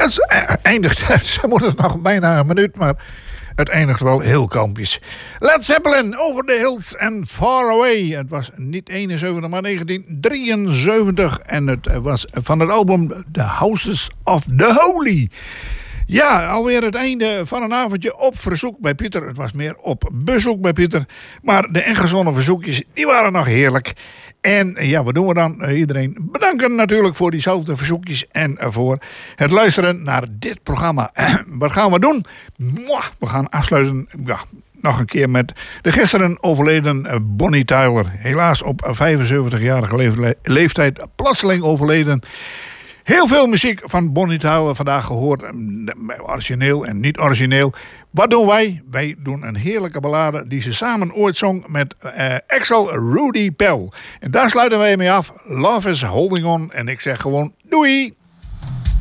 Het eindigt, ze moeten nog bijna een minuut, maar het eindigt wel heel kalmpjes. Led Zeppelin, Over the Hills and Far Away. Het was niet 71, maar 1973. En het was van het album The Houses of the Holy. Ja, alweer het einde van een avondje op verzoek bij Pieter. Het was meer op bezoek bij Pieter. Maar de ingezonden verzoekjes, die waren nog heerlijk. En ja, wat doen we dan? Iedereen bedanken natuurlijk voor diezelfde verzoekjes en voor het luisteren naar dit programma. Wat gaan we doen? We gaan afsluiten nog een keer met de gisteren overleden Bonnie Tyler. Helaas op 75-jarige leeftijd plotseling overleden. Heel veel muziek van Bonnie Tyler vandaag gehoord. Origineel en niet origineel. Wat doen wij? Wij doen een heerlijke ballade die ze samen ooit zong met Axel Rudy Pell. En daar sluiten wij mee af. Love is Holding On. En ik zeg gewoon doei!